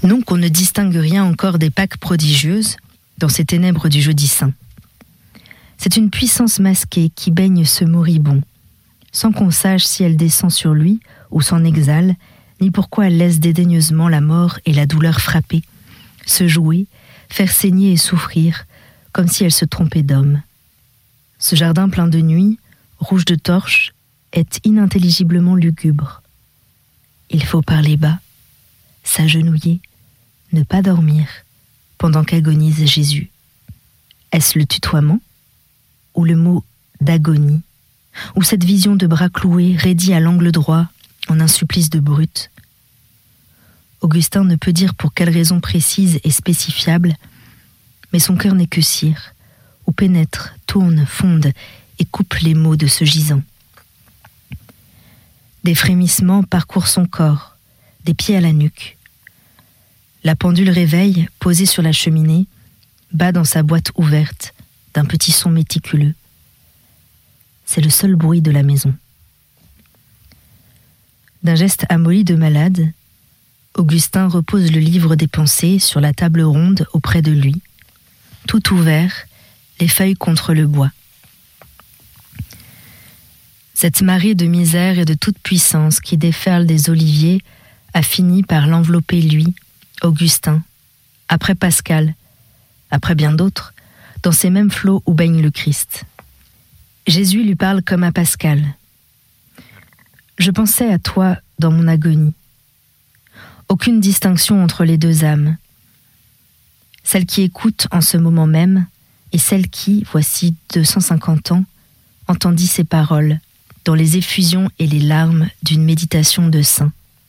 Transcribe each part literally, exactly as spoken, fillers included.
Non qu'on ne distingue rien encore des Pâques prodigieuses dans ces ténèbres du jeudi saint. C'est une puissance masquée qui baigne ce moribond, sans qu'on sache si elle descend sur lui ou s'en exhale, ni pourquoi elle laisse dédaigneusement la mort et la douleur frapper, se jouer, faire saigner et souffrir, comme si elle se trompait d'homme. Ce jardin plein de nuit, rouge de torches, est inintelligiblement lugubre. Il faut parler bas, s'agenouiller, ne pas dormir, pendant qu'agonise Jésus. Est-ce le tutoiement, ou le mot d'agonie, ou cette vision de bras cloués, raidis à l'angle droit, en un supplice de brute? Augustin ne peut dire pour quelle raison précise et spécifiable, mais son cœur n'est que cire, où pénètre, tourne, fonde et coupe les mots de ce gisant. Des frémissements parcourent son corps, des pieds à la nuque. La pendule réveille, posée sur la cheminée, bat dans sa boîte ouverte, d'un petit son méticuleux. C'est le seul bruit de la maison. D'un geste amolli de malade, Augustin repose le livre des pensées sur la table ronde auprès de lui, tout ouvert, les feuilles contre le bois. Cette marée de misère et de toute puissance qui déferle des oliviers a fini par l'envelopper lui, Augustin, après Pascal, après bien d'autres, dans ces mêmes flots où baigne le Christ. Jésus lui parle comme à Pascal. « Je pensais à toi dans mon agonie. Aucune distinction entre les deux âmes. Celle qui écoute en ce moment même et celle qui, voici deux cent cinquante ans, entendit ces paroles dans les effusions et les larmes d'une méditation de saint.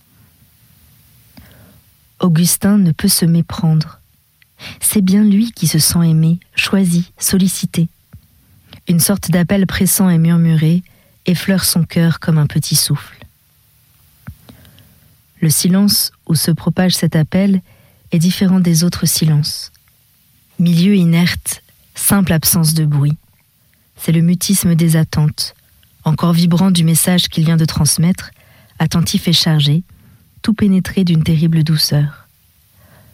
Augustin ne peut se méprendre. C'est bien lui qui se sent aimé, choisi, sollicité. Une sorte d'appel pressant et murmuré effleure son cœur comme un petit souffle. Le silence où se propage cet appel est différent des autres silences. Milieu inerte, simple absence de bruit. C'est le mutisme des attentes, encore vibrant du message qu'il vient de transmettre, attentif et chargé, tout pénétré d'une terrible douceur.